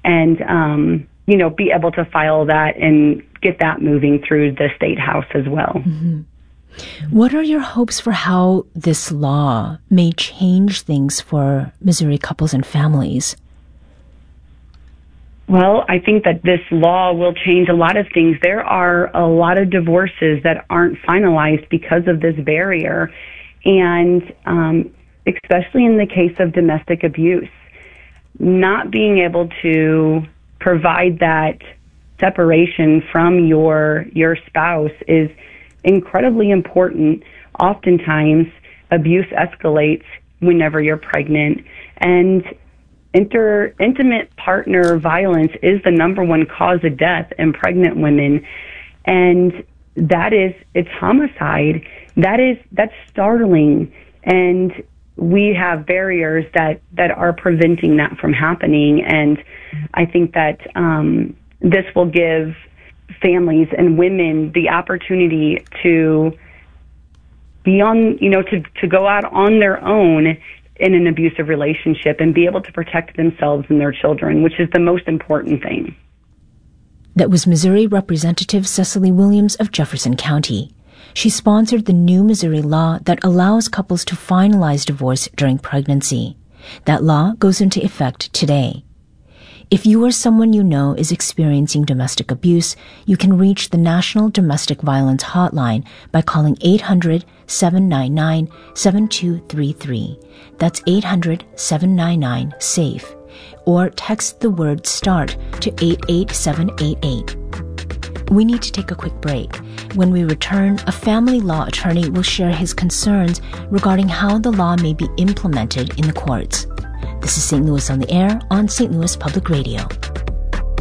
and, be able to file that and get that moving through the state house as well. Mm-hmm. What are your hopes for how this law may change things for Missouri couples and families? Well, I think that this law will change a lot of things. There are a lot of divorces that aren't finalized because of this barrier, and especially in the case of domestic abuse, not being able to provide that separation from your spouse is incredibly important. Oftentimes, abuse escalates whenever you're pregnant, and intimate partner violence is the number one cause of death in pregnant women, and it's homicide. That's startling, and we have barriers that are preventing that from happening. And I think that this will give families and women the opportunity to be on, to go out on their own in an abusive relationship and be able to protect themselves and their children, which is the most important thing. That was Missouri Representative Cecily Williams of Jefferson County. She sponsored the new Missouri law that allows couples to finalize divorce during pregnancy. That law goes into effect today. If you or someone you know is experiencing domestic abuse, you can reach the National Domestic Violence Hotline by calling 800-799-7233. That's 800-799-SAFE. Or text the word START to 88788. We need to take a quick break. When we return, a family law attorney will share his concerns regarding how the law may be implemented in the courts. This is St. Louis on the Air on St. Louis Public Radio.